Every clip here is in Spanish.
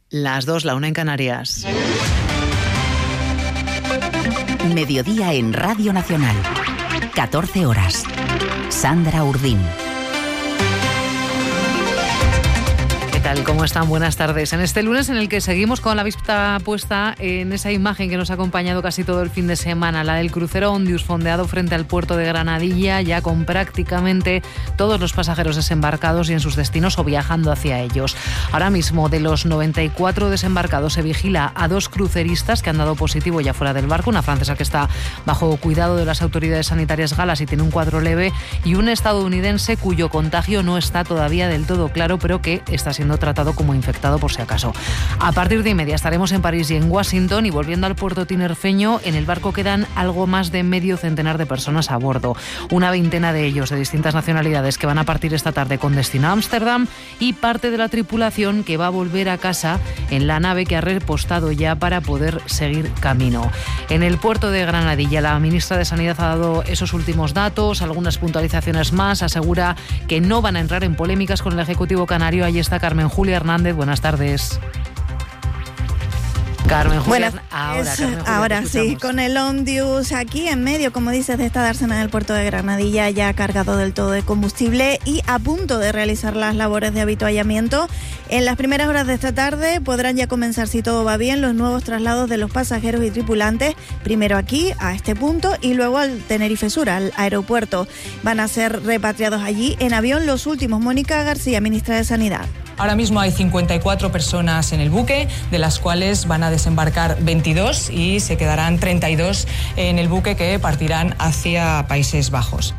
Las 2, la 1 en Canarias. Mediodía en Radio Nacional. 14 horas. Sandra Urdín. ¿Qué tal? ¿Cómo están? Buenas tardes. En este lunes en el que seguimos con la vista puesta en esa imagen que nos ha acompañado casi todo el fin de semana, la del crucero Ondius fondeado frente al puerto de Granadilla, ya con prácticamente todos los pasajeros desembarcados y en sus destinos o viajando hacia ellos. Ahora mismo, de los 94 desembarcados, se vigila a 2 cruceristas que han dado positivo ya fuera del barco, una francesa que está bajo cuidado de las autoridades sanitarias galas y tiene un cuadro leve, y un estadounidense cuyo contagio no está todavía del todo claro, pero que está siendo tratado como infectado por si acaso. A partir de media estaremos en París y en Washington, y volviendo al puerto tinerfeño, en el barco quedan algo más de medio centenar de personas a bordo. Una veintena de ellos de distintas nacionalidades que van a partir esta tarde con destino a Ámsterdam, y parte de la tripulación que va a volver a casa en la nave que ha repostado ya para poder seguir camino. En el puerto de Granadilla, la ministra de Sanidad ha dado esos últimos datos, algunas puntualizaciones más, asegura que no van a entrar en polémicas con el Ejecutivo canario. Ahí está Carmen Julia Hernández, buenas tardes. Carmen Julia, ahora sí, con el Ondius aquí en medio, como dices, de esta dársena del puerto de Granadilla, ya cargado del todo de combustible y a punto de realizar las labores de avituallamiento. En las primeras horas de esta tarde podrán ya comenzar, si todo va bien, los nuevos traslados de los pasajeros y tripulantes, primero aquí, a este punto, y luego al Tenerife Sur, al aeropuerto. Van a ser repatriados allí en avión los últimos. Mónica García, ministra de Sanidad. Ahora mismo hay 54 personas en el buque, de las cuales van a desembarcar 22 y se quedarán 32 en el buque que partirán hacia Países Bajos.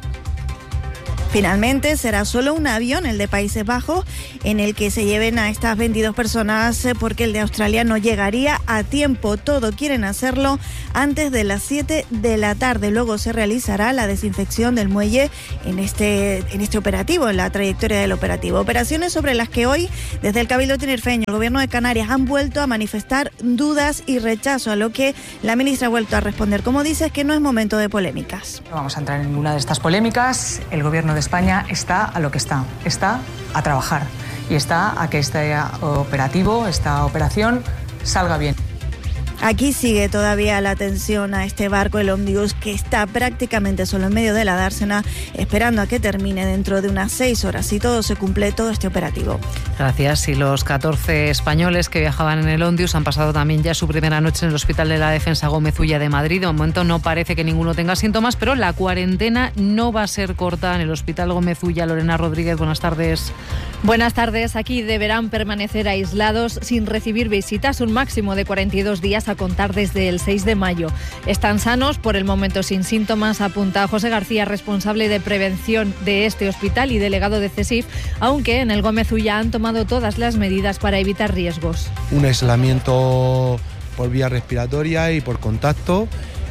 Finalmente será solo un avión, el de Países Bajos, en el que se lleven a estas 22 personas, porque el de Australia no llegaría a tiempo. Todo quieren hacerlo antes de las 7 de la tarde. Luego se realizará la desinfección del muelle en este operativo, en la trayectoria del operativo. Operaciones sobre las que hoy, desde el Cabildo tinerfeño, el Gobierno de Canarias, han vuelto a manifestar dudas y rechazo, a lo que la ministra ha vuelto a responder. Como dices, que no es momento de polémicas. No vamos a entrar en ninguna de estas polémicas. El Gobierno de España está a lo que está a trabajar y está a que este operativo, esta operación salga bien. Aquí sigue todavía la atención a este barco, el Ondius, que está prácticamente solo en medio de la dársena, esperando a que termine dentro de unas 6 horas, si todo se cumple, todo este operativo. Gracias. Y los 14 españoles que viajaban en el Ondius han pasado también ya su primera noche en el Hospital de la Defensa Gómez Ulla de Madrid. De momento no parece que ninguno tenga síntomas, pero la cuarentena no va a ser corta en el Hospital Gómez Ulla. Lorena Rodríguez, buenas tardes. Buenas tardes. Aquí deberán permanecer aislados sin recibir visitas un máximo de 42 días a contar desde el 6 de mayo. Están sanos, por el momento sin síntomas, apunta José García, responsable de prevención de este hospital y delegado de CESIF, aunque en el Gómez Ulla han tomado todas las medidas para evitar riesgos. Un aislamiento por vía respiratoria y por contacto,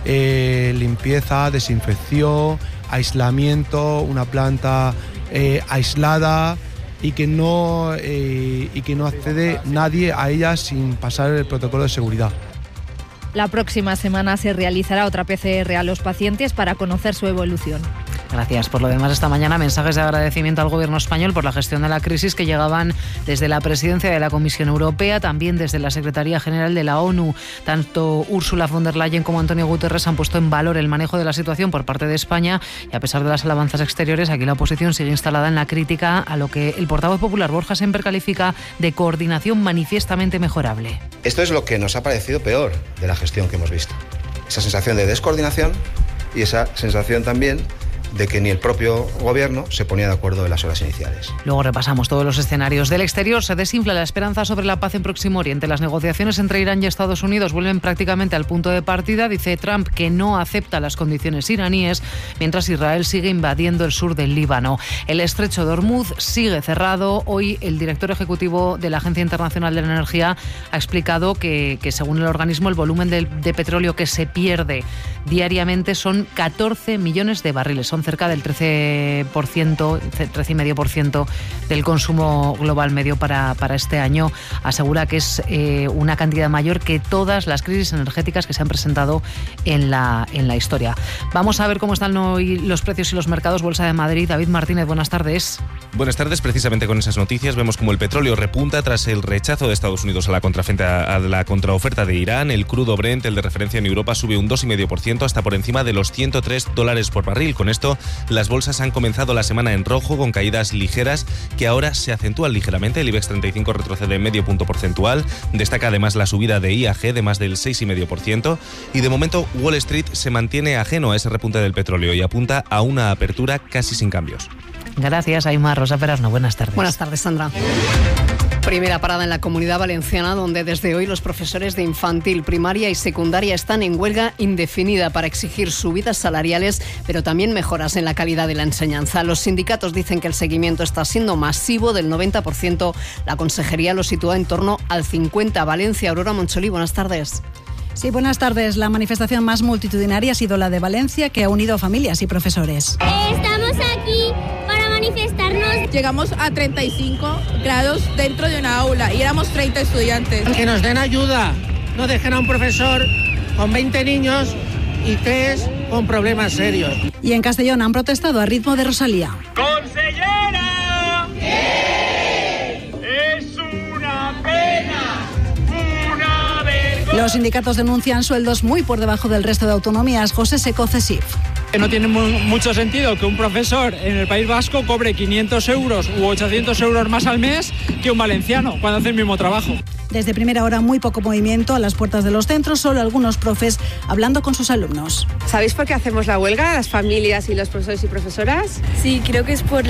limpieza, desinfección, aislamiento, una planta aislada, y que no accede nadie a ella sin pasar el protocolo de seguridad. La próxima semana se realizará otra PCR a los pacientes para conocer su evolución. Gracias. Por lo demás, esta mañana mensajes de agradecimiento al Gobierno español por la gestión de la crisis que llegaban desde la presidencia de la Comisión Europea, también desde la Secretaría General de la ONU. Tanto Ursula von der Leyen como Antonio Guterres han puesto en valor el manejo de la situación por parte de España, y a pesar de las alabanzas exteriores, aquí la oposición sigue instalada en la crítica a lo que el portavoz popular Borja Semper califica de coordinación manifiestamente mejorable. Esto es lo que nos ha parecido peor de la gestión que hemos visto. Esa sensación de descoordinación y esa sensación también de que ni el propio gobierno se ponía de acuerdo en las horas iniciales. Luego repasamos todos los escenarios. Del exterior se desinfla la esperanza sobre la paz en Próximo Oriente. Las negociaciones entre Irán y Estados Unidos vuelven prácticamente al punto de partida. Dice Trump que no acepta las condiciones iraníes, mientras Israel sigue invadiendo el sur del Líbano. El estrecho de Hormuz sigue cerrado. Hoy el director ejecutivo de la Agencia Internacional de la Energía ha explicado que según el organismo, el volumen de petróleo que se pierde diariamente son 14 millones de barriles. Son son cerca del 13,5% del consumo global medio para este año. Asegura que es una cantidad mayor que todas las crisis energéticas que se han presentado en la historia. Vamos a ver cómo están hoy los precios y los mercados. Bolsa de Madrid. David Martínez, buenas tardes. Buenas tardes. Precisamente con esas noticias vemos como el petróleo repunta tras el rechazo de Estados Unidos a la contraoferta de Irán. El crudo Brent, el de referencia en Europa, sube un 2,5% hasta por encima de los $103 por barril. Con esto, las bolsas han comenzado la semana en rojo con caídas ligeras que ahora se acentúan ligeramente. El IBEX 35 retrocede medio punto porcentual. Destaca además la subida de IAG de más del 6,5%. Y de momento Wall Street se mantiene ajeno a ese repunte del petróleo y apunta a una apertura casi sin cambios. Gracias, Aimar. Rosa Perasno, buenas tardes. Buenas tardes, Sandra. Primera parada en la Comunidad Valenciana, donde desde hoy los profesores de infantil, primaria y secundaria están en huelga indefinida para exigir subidas salariales, pero también mejoras en la calidad de la enseñanza. Los sindicatos dicen que el seguimiento está siendo masivo, del 90%. La consejería lo sitúa en torno al 50%. Valencia, Aurora Moncholí, buenas tardes. Sí, buenas tardes. La manifestación más multitudinaria ha sido la de Valencia, que ha unido familias y profesores. Estamos aquí para manifestarnos. Llegamos a 35 grados dentro de una aula y éramos 30 estudiantes. Que nos den ayuda, no dejen a un profesor con 20 niños y 3 con problemas serios. Y en Castellón han protestado a ritmo de Rosalía. ¡Consellera! ¿Qué? ¡Es una pena! Los sindicatos denuncian sueldos muy por debajo del resto de autonomías. José Seco, CESIF. No tiene mucho sentido que un profesor en el País Vasco cobre 500 euros u 800 euros más al mes que un valenciano cuando hace el mismo trabajo. Desde primera hora muy poco movimiento a las puertas de los centros, solo algunos profes hablando con sus alumnos. ¿Sabéis por qué hacemos la huelga, las familias y los profesores y profesoras? Sí, creo que es por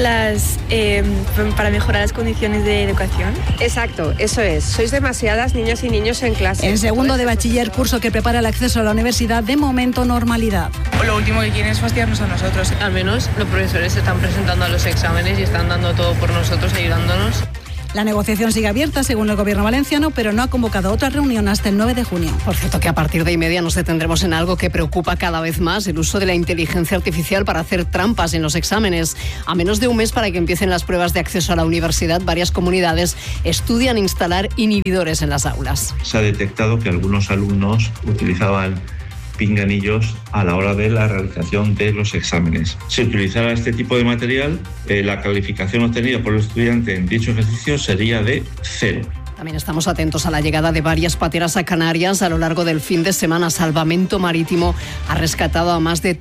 para mejorar las condiciones de educación. Exacto, eso es. Sois demasiadas niñas y niños en clase. En segundo de bachiller, curso que prepara el acceso a la universidad, de momento normalidad. Lo último que quieren es fastidiarnos a nosotros. Al menos los profesores se están presentando a los exámenes y están dando todo por nosotros, ayudándonos. La negociación sigue abierta, según el gobierno valenciano, pero no ha convocado otra reunión hasta el 9 de junio. Por cierto, que a partir de 1:30 nos detendremos en algo que preocupa cada vez más: el uso de la inteligencia artificial para hacer trampas en los exámenes. A menos de un mes para que empiecen las pruebas de acceso a la universidad, varias comunidades estudian instalar inhibidores en las aulas. Se ha detectado que algunos alumnos utilizaban pinganillos a la hora de la realización de los exámenes. Si utilizara este tipo de material, la calificación obtenida por el estudiante en dicho ejercicio sería de 0. También estamos atentos a la llegada de varias pateras a Canarias a lo largo del fin de semana. Salvamento Marítimo ha rescatado a más de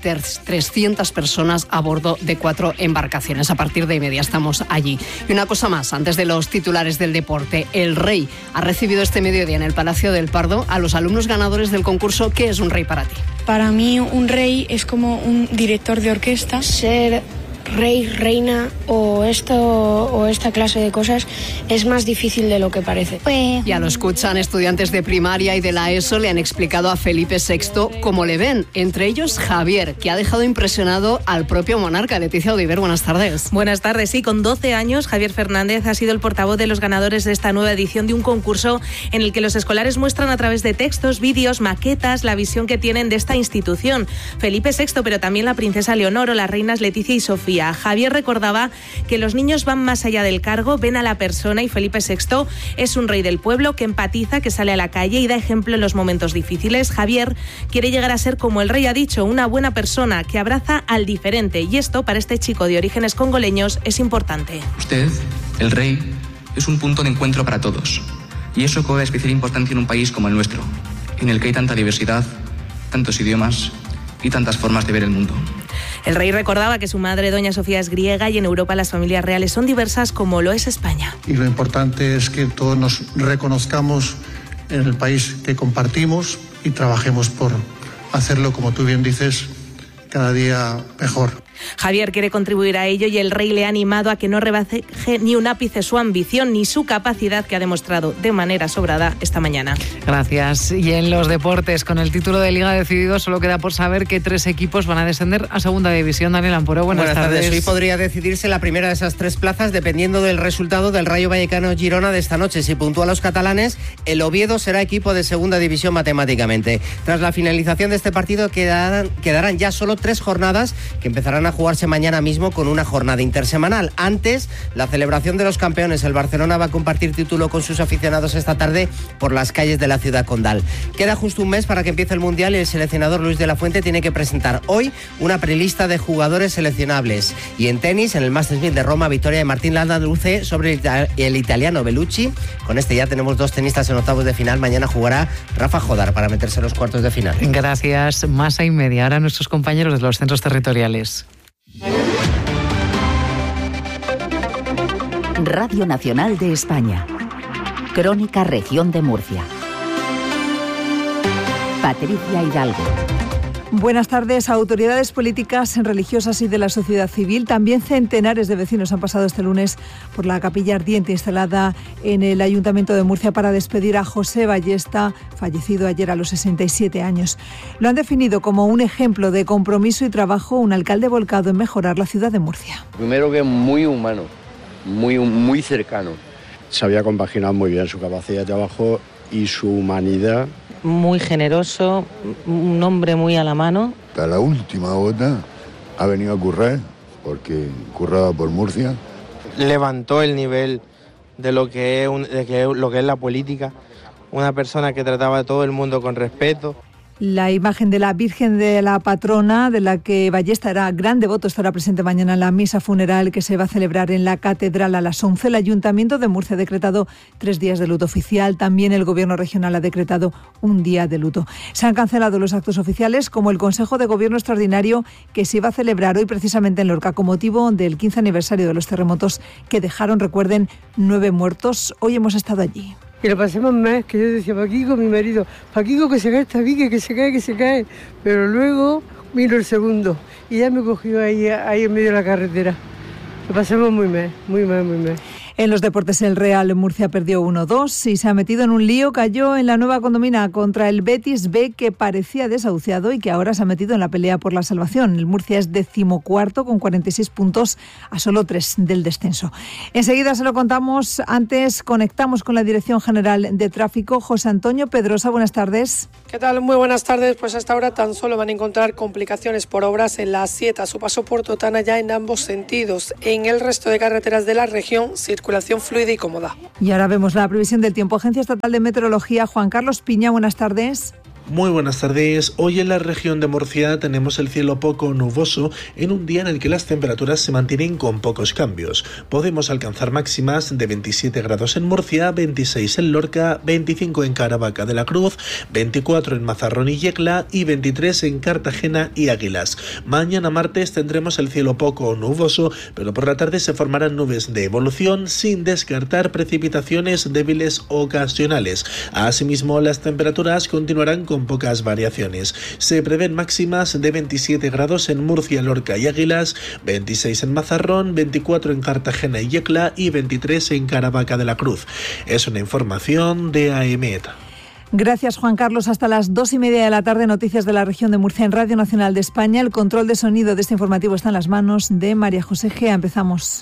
300 personas a bordo de 4 embarcaciones. A partir de 1:30 estamos allí. Y una cosa más, antes de los titulares del deporte: el Rey ha recibido este mediodía en el Palacio del Pardo a los alumnos ganadores del concurso ¿Qué es un rey para ti? Para mí, un rey es como un director de orquesta. Ser rey, reina o esta clase de cosas es más difícil de lo que parece. Ya lo escuchan, estudiantes de primaria y de la ESO le han explicado a Felipe VI cómo le ven, entre ellos Javier, que ha dejado impresionado al propio monarca. Leticia Odiver, buenas tardes. Buenas tardes, sí, con 12 años Javier Fernández ha sido el portavoz de los ganadores de esta nueva edición de un concurso en el que los escolares muestran a través de textos, vídeos, maquetas, la visión que tienen de esta institución. Felipe VI, pero también la princesa Leonor o las reinas Leticia y Sofía. Javier recordaba que los niños van más allá del cargo, ven a la persona, y Felipe VI es un rey del pueblo que empatiza, que sale a la calle y da ejemplo en los momentos difíciles. Javier quiere llegar a ser, como el rey ha dicho, una buena persona que abraza al diferente, y esto para este chico de orígenes congoleños es importante. Usted, el rey, es un punto de encuentro para todos, y eso cobra especial importancia en un país como el nuestro, en el que hay tanta diversidad, tantos idiomas y tantas formas de ver el mundo. El rey recordaba que su madre, doña Sofía, es griega y en Europa las familias reales son diversas, como lo es España. Y lo importante es que todos nos reconozcamos en el país que compartimos y trabajemos por hacerlo, como tú bien dices, cada día mejor. Javier quiere contribuir a ello y el rey le ha animado a que no rebaje ni un ápice su ambición ni su capacidad, que ha demostrado de manera sobrada esta mañana. Gracias. Y en los deportes, con el título de Liga decidido, solo queda por saber que 3 equipos van a descender a Segunda División. Daniel Amporo, buenas tardes. Hoy podría decidirse la primera de esas 3 plazas dependiendo del resultado del Rayo Vallecano-Girona de esta noche. Si puntúan los catalanes, el Oviedo será equipo de Segunda División matemáticamente. Tras la finalización de este partido quedarán ya solo 3 jornadas que empezarán a a jugarse mañana mismo con una jornada intersemanal. Antes, la celebración de los campeones. El Barcelona va a compartir título con sus aficionados esta tarde por las calles de la ciudad condal. Queda justo un mes para que empiece el Mundial y el seleccionador Luis de la Fuente tiene que presentar hoy una prelista de jugadores seleccionables. Y en tenis, en el Masters 1000 de Roma, victoria de Martín Landaluce sobre el italiano Bellucci. Con este ya tenemos 2 tenistas en octavos de final. Mañana jugará Rafa Jodar para meterse en los cuartos de final. Gracias, Masa y Media. Ahora nuestros compañeros de los centros territoriales. Radio Nacional de España. Crónica Región de Murcia. Patricia Hidalgo. Buenas tardes. Autoridades políticas, religiosas y de la sociedad civil, también centenares de vecinos han pasado este lunes por la capilla ardiente instalada en el Ayuntamiento de Murcia para despedir a José Ballesta, fallecido ayer a los 67 años. Lo han definido como un ejemplo de compromiso y trabajo, un alcalde volcado en mejorar la ciudad de Murcia. Primero que muy humano, muy cercano. Se había compaginado muy bien su capacidad de trabajo y su humanidad. Muy generoso, un hombre muy a la mano. Hasta la última gota ha venido a currar, porque curraba por Murcia. Levantó el nivel de lo que es la política, una persona que trataba a todo el mundo con respeto. La imagen de la Virgen de la Patrona, de la que Ballesta era gran devoto, estará presente mañana en la misa funeral que se va a celebrar en la Catedral a las 11. El Ayuntamiento de Murcia ha decretado 3 días de luto oficial. También el Gobierno regional ha decretado un día de luto. Se han cancelado los actos oficiales, como el Consejo de Gobierno Extraordinario que se iba a celebrar hoy precisamente en Lorca con motivo del 15 aniversario de los terremotos que dejaron, recuerden, 9 muertos. Hoy hemos estado allí. Y lo pasemos más, que yo decía, Paquico, mi marido, Paquico, que se cae esta viga, que se cae. Pero luego vino el segundo y ya me cogió ahí en medio de la carretera. Lo pasamos muy mal. En los deportes, el Real Murcia perdió 1-2 y se ha metido en un lío. Cayó en la Nueva Condomina contra el Betis B, que parecía desahuciado y que ahora se ha metido en la pelea por la salvación. El Murcia es 14º con 46 puntos a solo 3 del descenso. Enseguida se lo contamos. Antes conectamos con la Dirección General de Tráfico. José Antonio Pedrosa, buenas tardes. ¿Qué tal? Muy buenas tardes. Pues hasta ahora tan solo van a encontrar complicaciones por obras en la A7 a su paso por Totana ya en ambos sentidos. En el resto de carreteras de la región, circulación fluida y cómoda. Y ahora vemos la previsión del tiempo. Agencia Estatal de Meteorología, Juan Carlos Piña, buenas tardes. Muy buenas tardes. Hoy en la región de Murcia tenemos el cielo poco nuboso en un día en el que las temperaturas se mantienen con pocos cambios. Podemos alcanzar máximas de 27 grados en Murcia, 26 en Lorca, 25 en Caravaca de la Cruz, 24 en Mazarrón y Yecla y 23 en Cartagena y Águilas. Mañana martes tendremos el cielo poco nuboso, pero por la tarde se formarán nubes de evolución sin descartar precipitaciones débiles ocasionales. Asimismo, las temperaturas continuarán con pocas variaciones. Se prevén máximas de 27 grados en Murcia, Lorca y Águilas, 26 en Mazarrón, 24 en Cartagena y Yecla y 23 en Caravaca de la Cruz. Es una información de AEMET. Gracias, Juan Carlos. Hasta las 2:30 de la tarde, noticias de la región de Murcia en Radio Nacional de España. El control de sonido de este informativo está en las manos de María José Gea. Empezamos.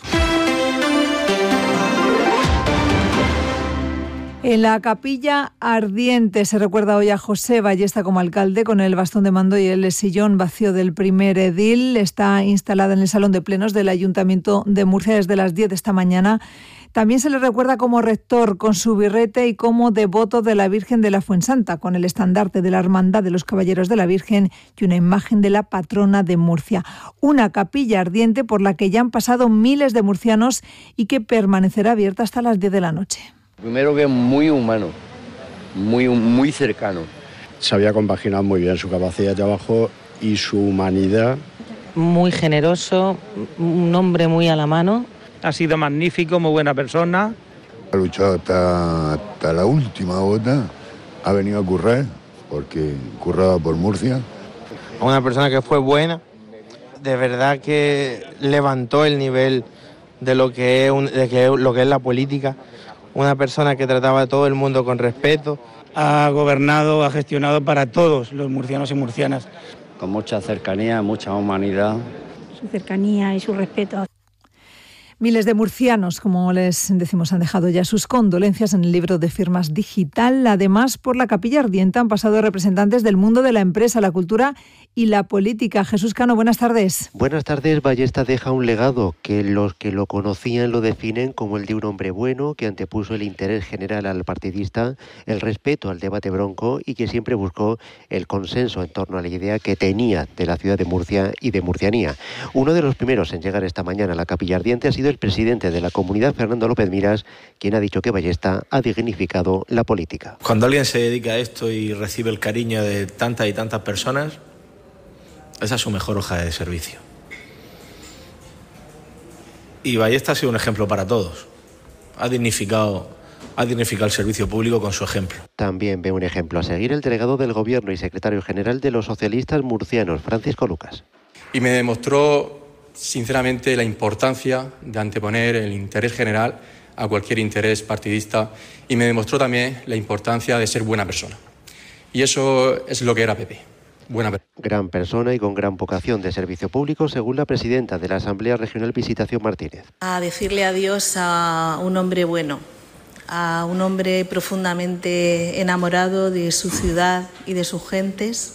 En la capilla ardiente se recuerda hoy a José Ballesta como alcalde con el bastón de mando y el sillón vacío del primer edil. Está instalada en el Salón de Plenos del Ayuntamiento de Murcia desde las 10 de esta mañana. También se le recuerda como rector con su birrete y como devoto de la Virgen de la Fuensanta, con el estandarte de la Hermandad de los Caballeros de la Virgen y una imagen de la patrona de Murcia. Una capilla ardiente por la que ya han pasado miles de murcianos y que permanecerá abierta hasta las 10 de la noche. Primero que muy humano, muy cercano. Se había compaginado muy bien su capacidad de trabajo y su humanidad. Muy generoso, un hombre muy a la mano. Ha sido magnífico, muy buena persona. Ha luchado hasta la última gota. Ha venido a currar, porque curraba por Murcia. Una persona que fue buena, de verdad que levantó el nivel de lo que es la política. Una persona que trataba a todo el mundo con respeto. Ha gobernado, ha gestionado para todos los murcianos y murcianas. Con mucha cercanía, mucha humanidad. Su cercanía y su respeto. Miles de murcianos, como les decimos, han dejado ya sus condolencias en el libro de firmas digital. Además, por la Capilla Ardiente han pasado representantes del mundo de la empresa, la cultura y la política. Jesús Cano, buenas tardes. Buenas tardes. Ballesta deja un legado que los que lo conocían lo definen como el de un hombre bueno que antepuso el interés general al partidista, el respeto al debate bronco y que siempre buscó el consenso en torno a la idea que tenía de la ciudad de Murcia y de murcianía. Uno de los primeros en llegar esta mañana a la Capilla Ardiente ha sido el presidente de la comunidad, Fernando López Miras, quien ha dicho que Ballesta ha dignificado la política. Cuando alguien se dedica a esto y recibe el cariño de tantas y tantas personas, esa es su mejor hoja de servicio. Y Ballesta ha sido un ejemplo para todos. Ha dignificado el servicio público con su ejemplo. También ve un ejemplo a seguir el delegado del Gobierno y secretario general de los socialistas murcianos, Francisco Lucas. Y me demostró sinceramente la importancia de anteponer el interés general a cualquier interés partidista y me demostró también la importancia de ser buena persona. Y eso es lo que era Pepe. Buena persona. Gran persona y con gran vocación de servicio público, según la presidenta de la Asamblea Regional, Visitación Martínez. A decirle adiós a un hombre bueno, a un hombre profundamente enamorado de su ciudad y de sus gentes.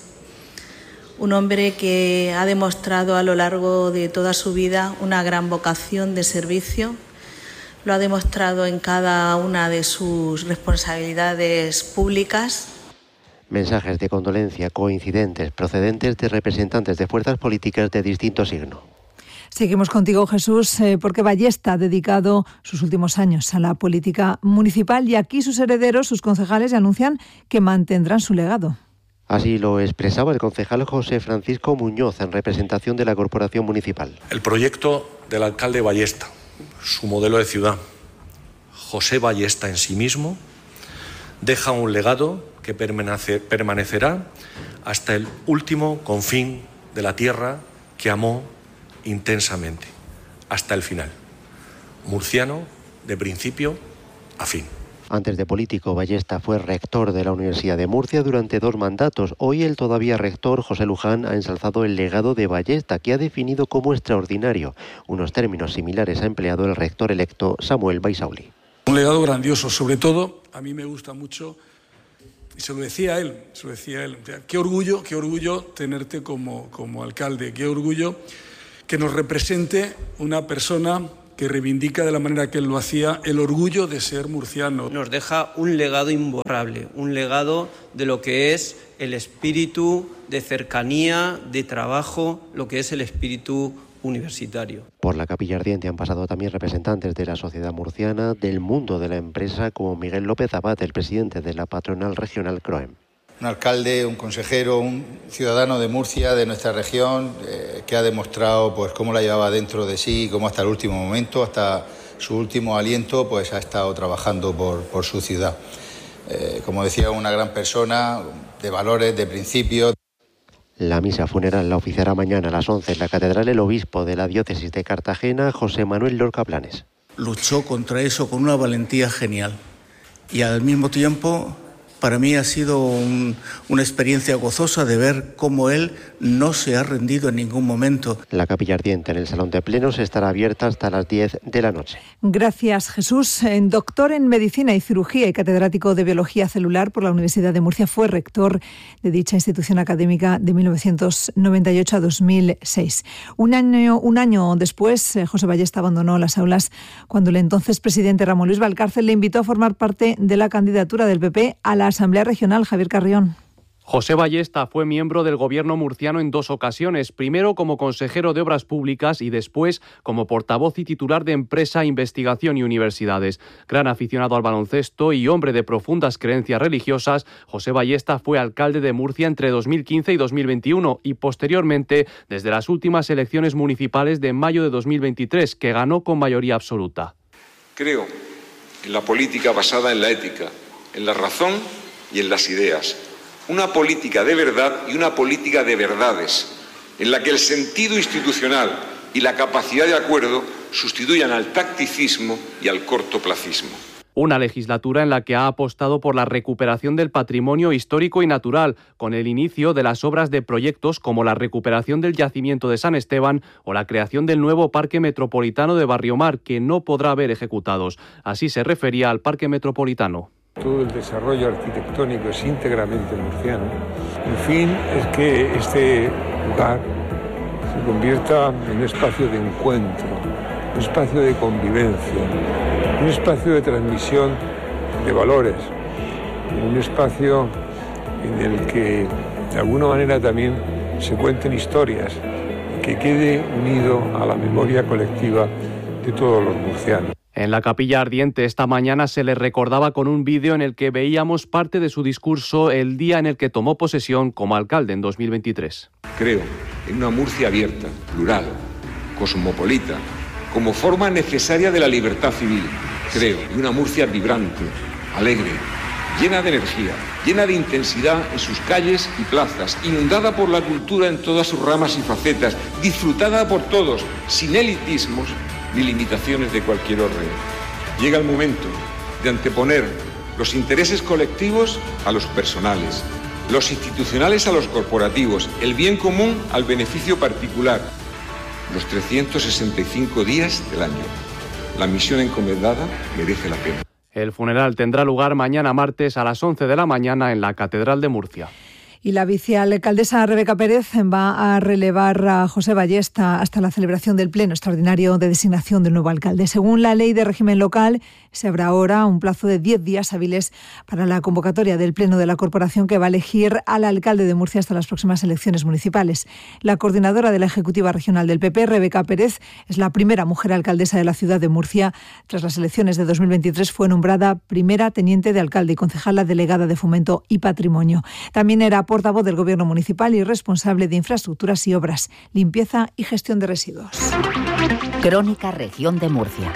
Un hombre que ha demostrado a lo largo de toda su vida una gran vocación de servicio. Lo ha demostrado en cada una de sus responsabilidades públicas. Mensajes de condolencia coincidentes procedentes de representantes de fuerzas políticas de distinto signo. Seguimos contigo, Jesús, porque Ballesta ha dedicado sus últimos años a la política municipal y aquí sus herederos, sus concejales, anuncian que mantendrán su legado. Así lo expresaba el concejal José Francisco Muñoz en representación de la Corporación Municipal. El proyecto del alcalde Ballesta, su modelo de ciudad, José Ballesta en sí mismo, deja un legado que permanecerá hasta el último confín de la tierra que amó intensamente, hasta el final. Murciano de principio a fin. Antes de político, Ballesta fue rector de la Universidad de Murcia durante 2 mandatos. Hoy el todavía rector, José Luján, ha ensalzado el legado de Ballesta, que ha definido como extraordinario. Unos términos similares ha empleado el rector electo Samuel Baisauli. Un legado grandioso, sobre todo, a mí me gusta mucho, y se lo decía él, qué orgullo tenerte como alcalde, qué orgullo que nos represente una persona que reivindica de la manera que él lo hacía el orgullo de ser murciano. Nos deja un legado imborrable, un legado de lo que es el espíritu de cercanía, de trabajo, lo que es el espíritu universitario. Por la Capilla Ardiente han pasado también representantes de la sociedad murciana, del mundo de la empresa, como Miguel López Abad, el presidente de la patronal regional CROEM. Un alcalde, un consejero, un ciudadano de Murcia, de nuestra región, que ha demostrado pues cómo la llevaba dentro de sí, cómo hasta el último momento, hasta su último aliento, pues ha estado trabajando por su ciudad. Como decía, una gran persona de valores, de principios. La misa funeral la oficiará mañana a las 11 en la Catedral el obispo de la diócesis de Cartagena, José Manuel Lorca Planes. Luchó contra eso con una valentía genial y al mismo tiempo para mí ha sido una experiencia gozosa de ver cómo él no se ha rendido en ningún momento. La Capilla Ardiente en el Salón de Plenos estará abierta hasta las 10 de la noche. Gracias, Jesús. Doctor en Medicina y Cirugía y catedrático de Biología Celular por la Universidad de Murcia, fue rector de dicha institución académica de 1998 a 2006. Un año después, José Ballesta abandonó las aulas cuando el entonces presidente Ramón Luis Valcárcel le invitó a formar parte de la candidatura del PP a la Asamblea Regional. Javier Carrión. José Ballesta fue miembro del gobierno murciano en 2 ocasiones, primero como consejero de Obras Públicas y después como portavoz y titular de Empresa, Investigación y Universidades. Gran aficionado al baloncesto y hombre de profundas creencias religiosas, José Ballesta fue alcalde de Murcia entre 2015 y 2021 y posteriormente desde las últimas elecciones municipales de mayo de 2023, que ganó con mayoría absoluta. Creo en la política basada en la ética, en la razón y en las ideas. Una política de verdad y una política de verdades, en la que el sentido institucional y la capacidad de acuerdo sustituyan al tacticismo y al cortoplacismo. Una legislatura en la que ha apostado por la recuperación del patrimonio histórico y natural, con el inicio de las obras de proyectos como la recuperación del yacimiento de San Esteban o la creación del nuevo Parque Metropolitano de Barriomar, que no podrá haber ejecutados. Así se refería al Parque Metropolitano. Todo el desarrollo arquitectónico es íntegramente murciano. El fin es que este lugar se convierta en un espacio de encuentro, un espacio de convivencia, un espacio de transmisión de valores, un espacio en el que de alguna manera también se cuenten historias, que quede unido a la memoria colectiva de todos los murcianos. En la Capilla Ardiente esta mañana se le recordaba con un vídeo en el que veíamos parte de su discurso el día en el que tomó posesión como alcalde en 2023. Creo en una Murcia abierta, plural, cosmopolita, como forma necesaria de la libertad civil. Creo en una Murcia vibrante, alegre, llena de energía, llena de intensidad en sus calles y plazas, inundada por la cultura en todas sus ramas y facetas, disfrutada por todos, sin elitismos ni limitaciones de cualquier orden. Llega el momento de anteponer los intereses colectivos a los personales, los institucionales a los corporativos, el bien común al beneficio particular, los 365 días del año. La misión encomendada merece la pena. El funeral tendrá lugar mañana martes a las 11 de la mañana en la Catedral de Murcia. Y la vicealcaldesa Rebeca Pérez va a relevar a José Ballesta hasta la celebración del pleno extraordinario de designación del nuevo alcalde. Según la ley de régimen local, se habrá ahora un plazo de 10 días hábiles para la convocatoria del pleno de la corporación que va a elegir al alcalde de Murcia hasta las próximas elecciones municipales. La coordinadora de la Ejecutiva Regional del PP, Rebeca Pérez, es la primera mujer alcaldesa de la ciudad de Murcia. Tras las elecciones de 2023 fue nombrada primera teniente de alcalde y concejala delegada de Fomento y Patrimonio. También era portavoz del Gobierno municipal y responsable de infraestructuras y obras, limpieza y gestión de residuos. Crónica Región de Murcia.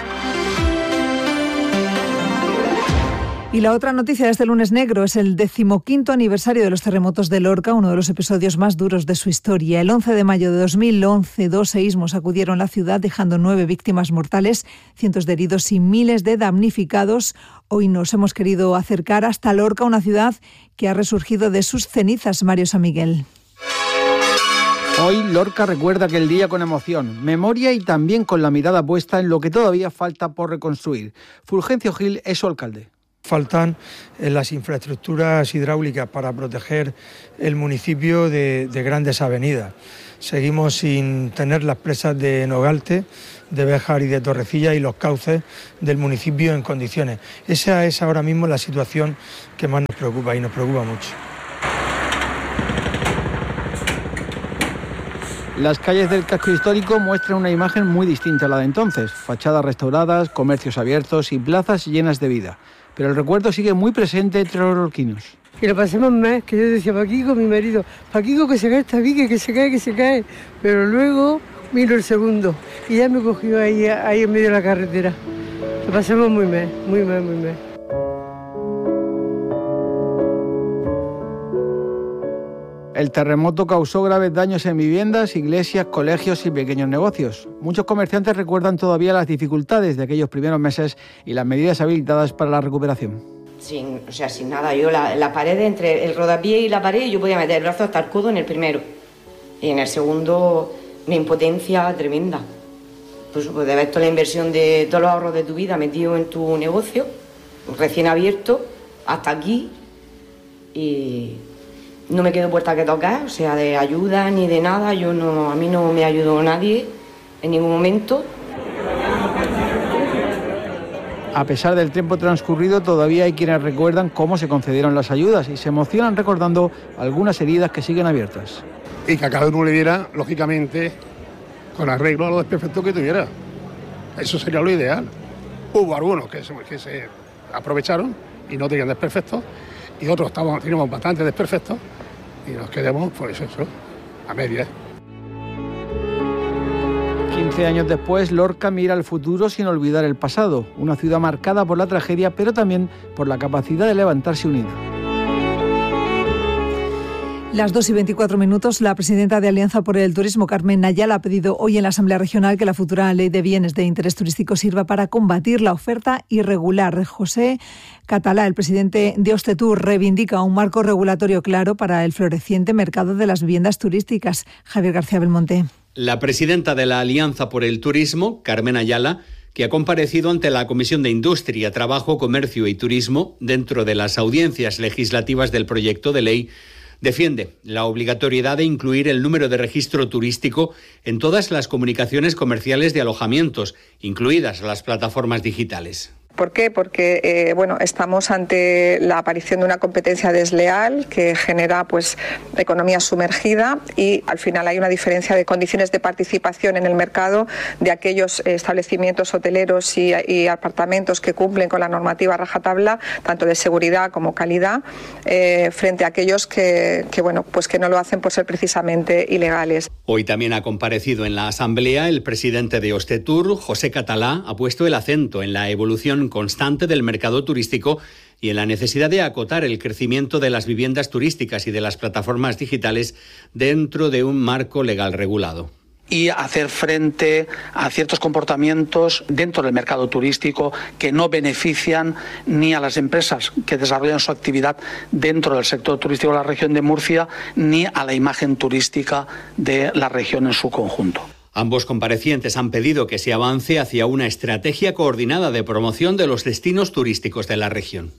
Y la otra noticia de este lunes negro es el 15º aniversario de los terremotos de Lorca, uno de los episodios más duros de su historia. El 11 de mayo de 2011, 2 seísmos sacudieron la ciudad, dejando 9 víctimas mortales, cientos de heridos y miles de damnificados. Hoy nos hemos querido acercar hasta Lorca, una ciudad que ha resurgido de sus cenizas. Mario San Miguel. Hoy Lorca recuerda aquel día con emoción, memoria y también con la mirada puesta en lo que todavía falta por reconstruir. Fulgencio Gil es su alcalde. Faltan las infraestructuras hidráulicas para proteger el municipio de grandes avenidas. Seguimos sin tener las presas de Nogalte, de Béjar y de Torrecilla y los cauces del municipio en condiciones. Esa es ahora mismo la situación que más nos preocupa y nos preocupa mucho. Las calles del casco histórico muestran una imagen muy distinta a la de entonces. Fachadas restauradas, comercios abiertos y plazas llenas de vida. Pero el recuerdo sigue muy presente entre los lorquinos. Que lo pasemos más, que yo decía, Paquico, mi marido, Paquico, que se cae esta viga, que se cae. Pero luego miro el segundo y ya me cogió ahí en medio de la carretera. Lo pasamos muy mal. El terremoto causó graves daños en viviendas, iglesias, colegios y pequeños negocios. Muchos comerciantes recuerdan todavía las dificultades de aquellos primeros meses y las medidas habilitadas para la recuperación. Sin nada. Yo la pared, entre el rodapié y la pared, yo podía meter el brazo hasta el codo en el primero. Y en el segundo, una impotencia tremenda. Pues de ver toda la inversión de todos los ahorros de tu vida metido en tu negocio, recién abierto, hasta aquí, y no me quedo puerta que tocar, o sea, de ayuda ni de nada. A mí no me ayudó nadie en ningún momento. A pesar del tiempo transcurrido, todavía hay quienes recuerdan cómo se concedieron las ayudas y se emocionan recordando algunas heridas que siguen abiertas. Y que a cada uno le diera, lógicamente, con arreglo a los desperfectos que tuviera. Eso sería lo ideal. Hubo algunos que se aprovecharon y no tenían desperfectos, y otros teníamos bastante desperfectos y nos quedamos, pues eso, a medias. 15 años después, Lorca mira al futuro sin olvidar el pasado. Una ciudad marcada por la tragedia, pero también por la capacidad de levantarse unida. Las 2:24, la presidenta de Alianza por el Turismo, Carmen Ayala, ha pedido hoy en la Asamblea Regional que la futura Ley de Bienes de Interés Turístico sirva para combatir la oferta irregular. José Catalá, el presidente de Hostetur, reivindica un marco regulatorio claro para el floreciente mercado de las viviendas turísticas. Javier García Belmonte. La presidenta de la Alianza por el Turismo, Carmen Ayala, que ha comparecido ante la Comisión de Industria, Trabajo, Comercio y Turismo dentro de las audiencias legislativas del proyecto de ley, defiende la obligatoriedad de incluir el número de registro turístico en todas las comunicaciones comerciales de alojamientos, incluidas las plataformas digitales. ¿Por qué? Porque estamos ante la aparición de una competencia desleal que genera economía sumergida y al final hay una diferencia de condiciones de participación en el mercado de aquellos establecimientos hoteleros y apartamentos que cumplen con la normativa rajatabla, tanto de seguridad como calidad, frente a aquellos que no lo hacen por ser precisamente ilegales. Hoy también ha comparecido en la Asamblea el presidente de Hostetur, José Catalá, ha puesto el acento en la evolución constante del mercado turístico y en la necesidad de acotar el crecimiento de las viviendas turísticas y de las plataformas digitales dentro de un marco legal regulado. Y hacer frente a ciertos comportamientos dentro del mercado turístico que no benefician ni a las empresas que desarrollan su actividad dentro del sector turístico de la región de Murcia, ni a la imagen turística de la región en su conjunto. Ambos comparecientes han pedido que se avance hacia una estrategia coordinada de promoción de los destinos turísticos de la región.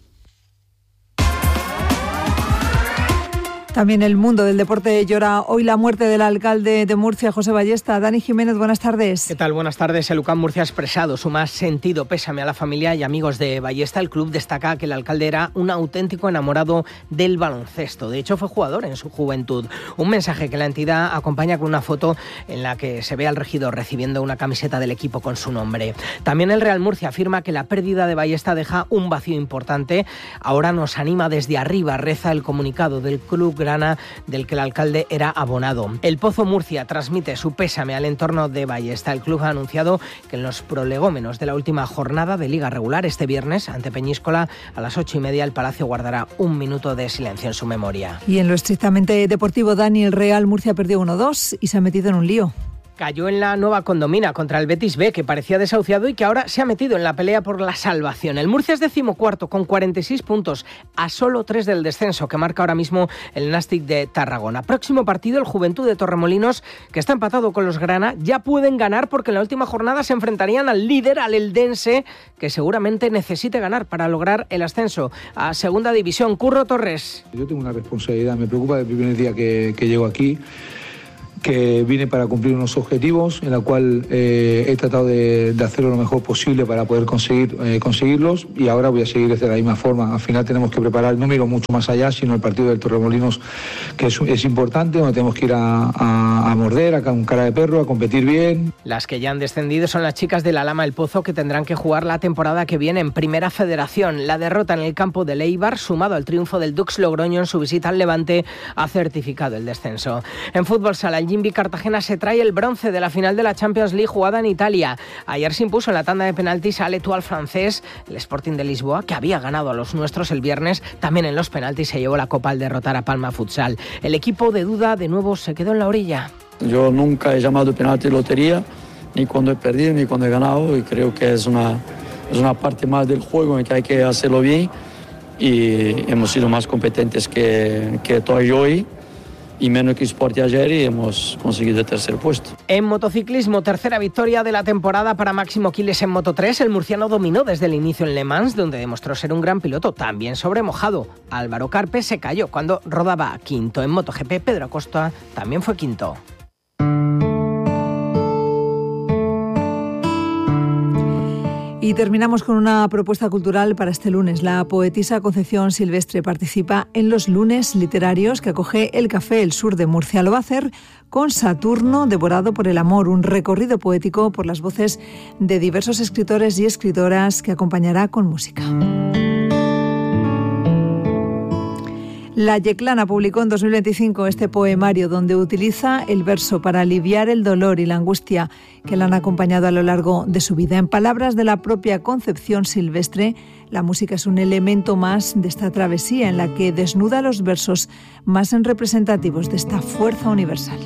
También el mundo del deporte llora hoy la muerte del alcalde de Murcia, José Ballesta. Dani Jiménez, buenas tardes. ¿Qué tal? Buenas tardes. El UCAM Murcia ha expresado su más sentido pésame a la familia y amigos de Ballesta. El club destaca que el alcalde era un auténtico enamorado del baloncesto. De hecho, fue jugador en su juventud. Un mensaje que la entidad acompaña con una foto en la que se ve al regidor recibiendo una camiseta del equipo con su nombre. También el Real Murcia afirma que la pérdida de Ballesta deja un vacío importante. Ahora nos anima desde arriba, reza el comunicado del club grana del que el alcalde era abonado. El Pozo Murcia transmite su pésame al entorno de Ballesta. El club ha anunciado que en los prolegómenos de la última jornada de Liga Regular este viernes ante Peñíscola a las 8:30 el Palacio guardará un minuto de silencio en su memoria. Y en lo estrictamente deportivo, Dani, el Real Murcia perdió 1-2 y se ha metido en un lío. Cayó en la Nueva Condomina contra el Betis B, que parecía desahuciado y que ahora se ha metido en la pelea por la salvación. El Murcia es 14º con 46 puntos, a solo 3 del descenso, que marca ahora mismo el Nàstic de Tarragona. Próximo partido, el Juventud de Torremolinos, que está empatado con los Grana. Ya pueden ganar porque en la última jornada se enfrentarían al líder, al Eldense, que seguramente necesite ganar para lograr el ascenso a Segunda División. Curro Torres. Yo tengo una responsabilidad, me preocupa el primer día que llego aquí, que vine para cumplir unos objetivos en la cual he tratado de hacerlo lo mejor posible para poder conseguirlos y ahora voy a seguir de la misma forma. Al final tenemos que preparar, no miro mucho más allá, sino el partido del Torremolinos, que es importante, donde tenemos que ir a morder, a con cara de perro, a competir bien. Las que ya han descendido son las chicas de la Lama El Pozo, que tendrán que jugar la temporada que viene en Primera Federación. La derrota en el campo del Eibar, sumado al triunfo del Dux Logroño en su visita al Levante, ha certificado el descenso. En fútbol sala, el Jimby Cartagena se trae el bronce de la final de la Champions League jugada en Italia. Ayer se impuso en la tanda de penaltis al Etoile francés. El Sporting de Lisboa, que había ganado a los nuestros el viernes, también en los penaltis se llevó la copa al derrotar a Palma Futsal. El equipo de Duda de nuevo se quedó en la orilla. Yo nunca he llamado penalti lotería, ni cuando he perdido ni cuando he ganado, y creo que es una parte más del juego en que hay que hacerlo bien, y hemos sido más competentes que Toy hoy y menos que Sport ayer, y hemos conseguido el tercer puesto. En motociclismo, tercera victoria de la temporada para Máximo Quiles en Moto3. El murciano dominó desde el inicio en Le Mans, donde demostró ser un gran piloto, también sobre mojado. Álvaro Carpe se cayó cuando rodaba quinto. En MotoGP, Pedro Acosta también fue quinto. Y terminamos con una propuesta cultural para este lunes. La poetisa Concepción Silvestre participa en los lunes literarios que acoge el Café El Sur de Murcia. Lo va a hacer con Saturno, devorado por el amor, un recorrido poético por las voces de diversos escritores y escritoras que acompañará con música. La Yeclana publicó en 2025 este poemario donde utiliza el verso para aliviar el dolor y la angustia que la han acompañado a lo largo de su vida. En palabras de la propia Concepción Silvestre, la música es un elemento más de esta travesía en la que desnuda los versos más representativos de esta fuerza universal.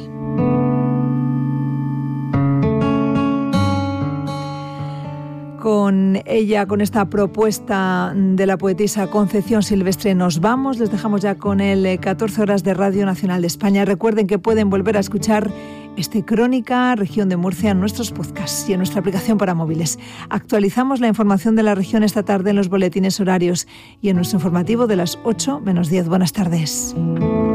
Con ella, con esta propuesta de la poetisa Concepción Silvestre, nos vamos. Les dejamos ya con el 14 horas de Radio Nacional de España. Recuerden que pueden volver a escuchar Crónica Región de Murcia en nuestros podcasts y en nuestra aplicación para móviles. Actualizamos la información de la región esta tarde en los boletines horarios y en nuestro informativo de las 8 menos 10. Buenas tardes.